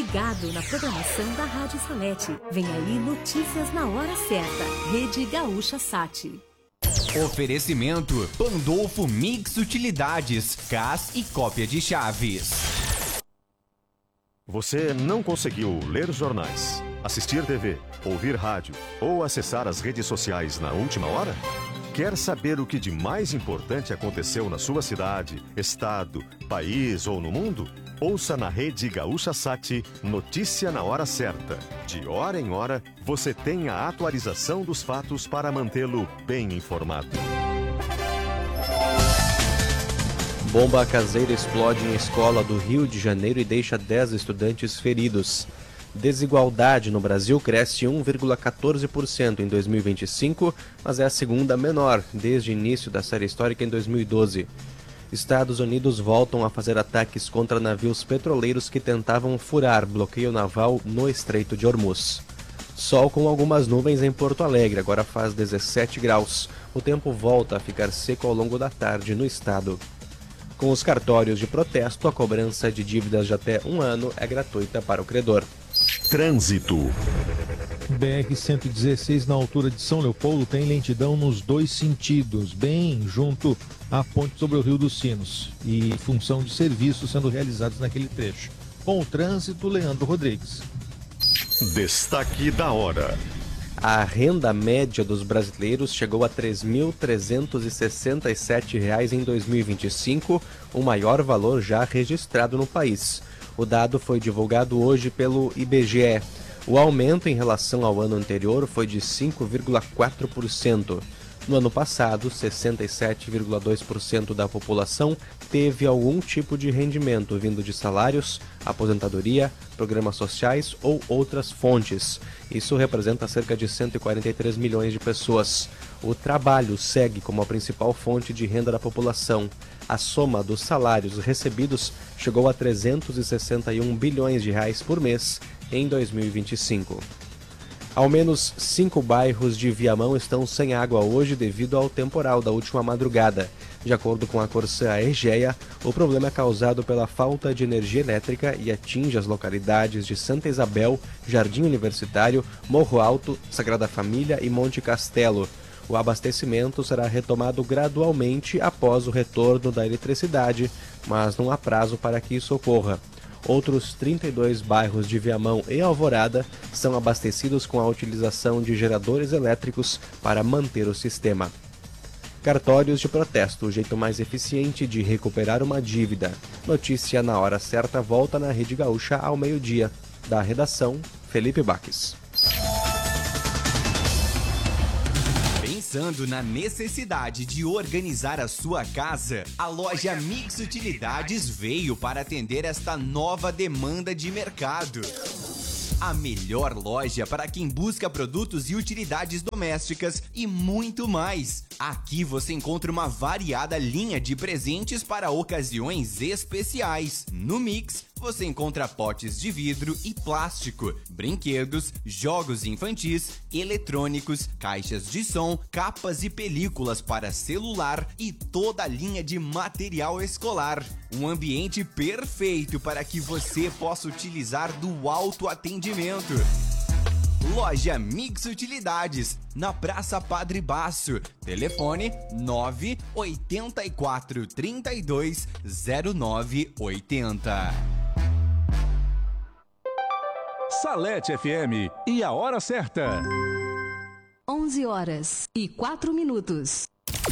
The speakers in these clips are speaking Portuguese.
ligado na programação da Rádio Salete. Vem aí notícias na hora certa. Rede Gaúcha Sat. Oferecimento Pandolfo Mix Utilidades, CAS e cópia de chaves. Você não conseguiu ler jornais, assistir TV, ouvir rádio ou acessar as redes sociais na última hora? Quer saber o que de mais importante aconteceu na sua cidade, estado, país ou no mundo? Ouça na Rede Gaúcha Sat Notícia na Hora Certa. De hora em hora, você tem a atualização dos fatos para mantê-lo bem informado. Bomba caseira explode em escola do Rio de Janeiro e deixa 10 estudantes feridos. Desigualdade no Brasil cresce 1,14% em 2025, mas é a segunda menor desde o início da série histórica em 2012. Estados Unidos voltam a fazer ataques contra navios petroleiros que tentavam furar bloqueio naval no Estreito de Hormuz. Sol com algumas nuvens em Porto Alegre, agora faz 17 graus. O tempo volta a ficar seco ao longo da tarde no estado. Com os cartórios de protesto, a cobrança de dívidas de até 1 ano é gratuita para o credor. Trânsito. BR-116 na altura de São Leopoldo tem lentidão nos dois sentidos, bem junto à ponte sobre o Rio dos Sinos e função de serviços sendo realizados naquele trecho. Com o trânsito, Leandro Rodrigues. Destaque da hora. A renda média dos brasileiros chegou a R$ 3.367 em 2025, o maior valor já registrado no país. O dado foi divulgado hoje pelo IBGE. O aumento em relação ao ano anterior foi de 5,4%. No ano passado, 67,2% da população teve algum tipo de rendimento vindo de salários, aposentadoria, programas sociais ou outras fontes. Isso representa cerca de 143 milhões de pessoas. O trabalho segue como a principal fonte de renda da população. A soma dos salários recebidos chegou a 361 bilhões de reais por mês em 2025. Ao menos 5 bairros de Viamão estão sem água hoje devido ao temporal da última madrugada. De acordo com a Corsã Egea, o problema é causado pela falta de energia elétrica e atinge as localidades de Santa Isabel, Jardim Universitário, Morro Alto, Sagrada Família e Monte Castelo. O abastecimento será retomado gradualmente após o retorno da eletricidade, mas não há prazo para que isso ocorra. Outros 32 bairros de Viamão e Alvorada são abastecidos com a utilização de geradores elétricos para manter o sistema. Cartórios de protesto, o jeito mais eficiente de recuperar uma dívida. Notícia na hora certa volta na Rede Gaúcha ao meio-dia. Da redação, Felipe Baques. Pensando na necessidade de organizar a sua casa, a loja Mix Utilidades veio para atender esta nova demanda de mercado. A melhor loja para quem busca produtos e utilidades domésticas e muito mais. Aqui você encontra uma variada linha de presentes para ocasiões especiais. No Mix, você encontra potes de vidro e plástico, brinquedos, jogos infantis, eletrônicos, caixas de som, capas e películas para celular e toda a linha de material escolar. Um ambiente perfeito para que você possa utilizar do autoatendimento. Loja Mix Utilidades, na Praça Padre Baço. Telefone 984320980. Salete FM e a hora certa. 11h04.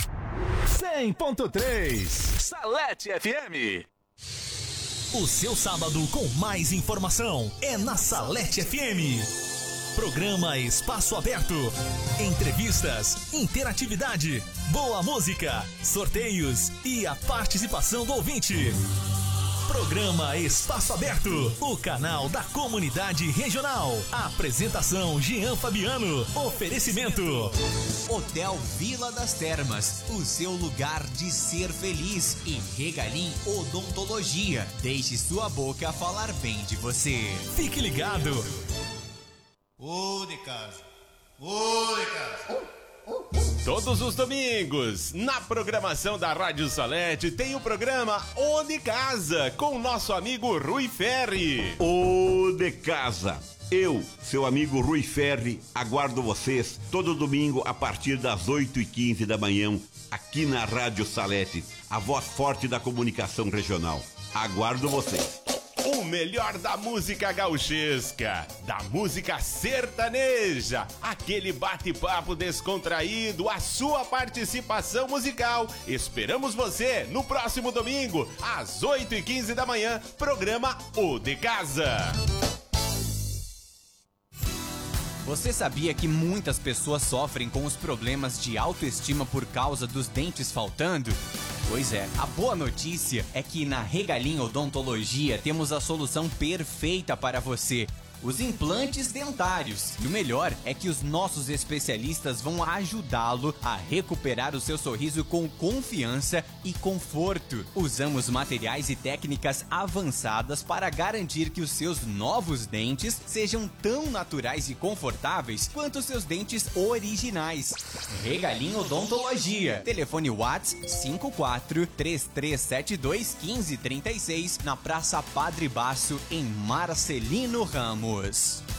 100.3 Salete FM. O seu sábado com mais informação é na Salete FM. Programa Espaço Aberto. Entrevistas, interatividade, boa música, sorteios e a participação do ouvinte. Programa Espaço Aberto, o canal da comunidade regional. Apresentação Jean Fabiano. Oferecimento Hotel Vila das Termas, o seu lugar de ser feliz. E Regalim Odontologia, deixe sua boca falar bem de você. Fique ligado. Ô de casa. Todos os domingos, na programação da Rádio Salete, tem o programa O de Casa, com o nosso amigo Rui Ferri. O de Casa. Eu, seu amigo Rui Ferri, aguardo vocês todo domingo a partir das 8h15 da manhã, aqui na Rádio Salete, a voz forte da comunicação regional. Aguardo vocês. O melhor da música gauchesca, da música sertaneja, aquele bate-papo descontraído, a sua participação musical. Esperamos você no próximo domingo, às 8h15 da manhã, programa O de Casa. Você sabia que muitas pessoas sofrem com os problemas de autoestima por causa dos dentes faltando? Pois é, a boa notícia é que na Regalim Odontologia temos a solução perfeita para você. Os implantes dentários. E o melhor é que os nossos especialistas vão ajudá-lo a recuperar o seu sorriso com confiança e conforto. Usamos materiais e técnicas avançadas para garantir que os seus novos dentes sejam tão naturais e confortáveis quanto os seus dentes originais. Regalim Odontologia. Telefone WhatsApp 54-3372-1536 na Praça Padre Baço, em Marcelino Ramos.